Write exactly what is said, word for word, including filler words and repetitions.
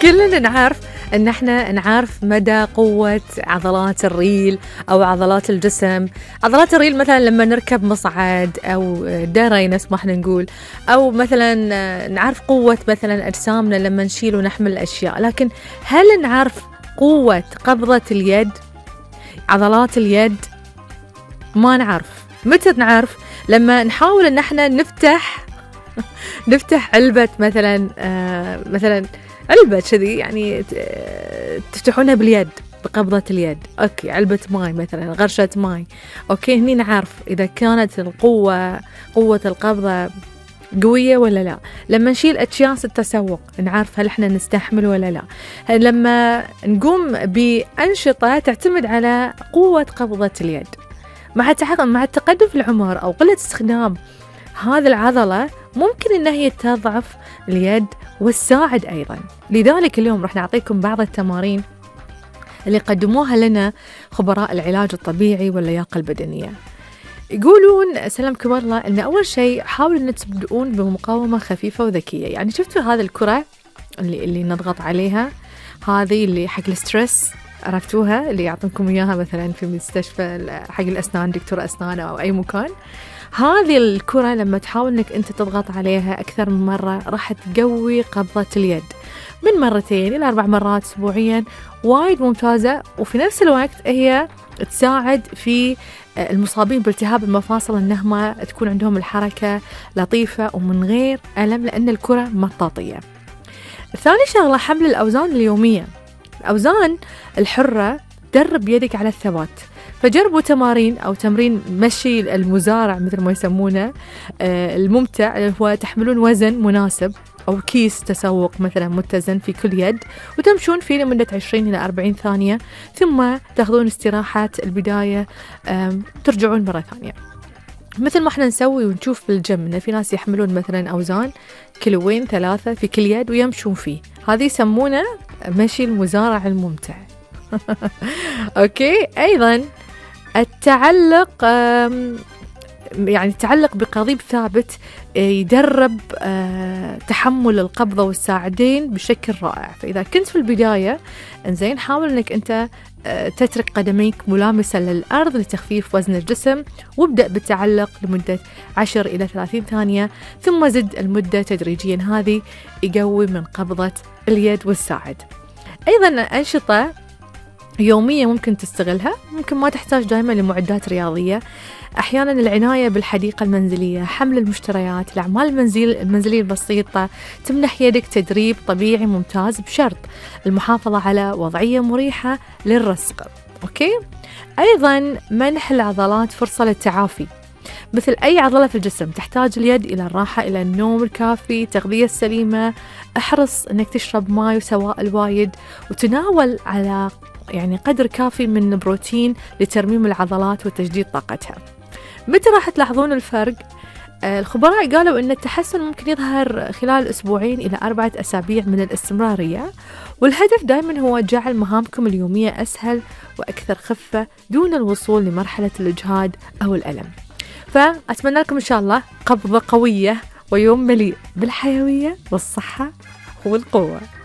كلنا نعرف ان احنا نعرف مدى قوة عضلات الريل او عضلات الجسم. عضلات الريل مثلا لما نركب مصعد او دري نفس ما احنا نقول، او مثلا نعرف قوة مثلا اجسامنا لما نشيل ونحمل الاشياء. لكن هل نعرف قوة قبضة اليد، عضلات اليد؟ ما نعرف. متى نعرف؟ لما نحاول ان احنا نفتح نفتح علبة مثلا آه مثلا علبة كذي، يعني تفتحونها باليد بقبضة اليد. اوكي، علبة ماي مثلا، غرشة ماي. اوكي، هني نعرف اذا كانت القوة قوة القبضة قوية ولا لا. لما نشيل أكياس التسوق نعرف هل احنا نستحمل ولا لا. لما نقوم بأنشطة تعتمد على قوة قبضة اليد، مع مع التقدم في العمر أو قلة استخدام هذه العضلة ممكن إن هي تضعف اليد والساعد أيضا. لذلك اليوم راح نعطيكم بعض التمارين اللي قدموها لنا خبراء العلاج الطبيعي واللياقة البدنية. يقولون سلامكم الله إن أول شيء حاولوا أن تبدؤون بمقاومة خفيفة وذكية. يعني شفتوا هذا الكرة اللي, اللي نضغط عليها، هذه اللي حق الستريس، عرفتوها اللي يعطونكم إياها مثلا في مستشفى حق الأسنان، دكتور أسنان أو أي مكان. هذه الكرة لما تحاول أنك أنت تضغط عليها أكثر من مرة راح تقوي قبضة اليد من مرتين إلى أربع مرات أسبوعيا. وايد ممتازة، وفي نفس الوقت هي تساعد في المصابين بالتهاب المفاصل أنهم تكون عندهم الحركة لطيفة ومن غير ألم، لأن الكرة مطاطية. ثاني شغلة حمل الأوزان اليومية. الأوزان الحرة درب يدك على الثبات. فجربوا تمارين أو تمرين مشي المزارع مثل ما يسمونه آه الممتع، اللي هو تحملون وزن مناسب أو كيس تسوق مثلا متزن في كل يد، وتمشون فيه لمدة عشرين إلى أربعين ثانية، ثم تأخذون استراحة البداية، ترجعون مرة ثانية. مثل ما احنا نسوي ونشوف بالجيم إن في ناس يحملون مثلا أوزان كيلوين ثلاثة في كل يد ويمشون فيه، هذه يسمونه مشي المزارع الممتع. أوكي. أيضا التعلق، يعني التعلق بقضيب ثابت يدرب تحمل القبضة والساعدين بشكل رائع. فإذا كنت في البداية إنزين حاول أنك أنت تترك قدميك ملامسة للأرض لتخفيف وزن الجسم، وابدأ بالتعلق لمدة عشر إلى ثلاثين ثانية، ثم زد المدة تدريجيا. هذه يقوي من قبضة اليد والساعد. أيضا أنشطة يومية ممكن تستغلها، ممكن ما تحتاج دائما لمعدات رياضية. أحيانا العناية بالحديقة المنزلية، حمل المشتريات، الأعمال المنزل المنزلية البسيطة تمنح يدك تدريب طبيعي ممتاز، بشرط المحافظة على وضعية مريحة للرسق. أوكي. أيضا منح العضلات فرصة للتعافي. مثل أي عضلة في الجسم تحتاج اليد إلى الراحة، إلى النوم الكافي، التغذية السليمة. احرص أنك تشرب ماء وسوائل وايد، وتناول على يعني قدر كافي من البروتين لترميم العضلات وتجديد طاقتها. متى راح تلاحظون الفرق؟ آه الخبراء قالوا أن التحسن ممكن يظهر خلال أسبوعين إلى أربعة أسابيع من الاستمرارية، والهدف دائما هو جعل مهامكم اليومية أسهل وأكثر خفة دون الوصول لمرحلة الإجهاد أو الألم. فأتمنى لكم إن شاء الله قبضة قوية ويوم مليء بالحيوية والصحة والقوة.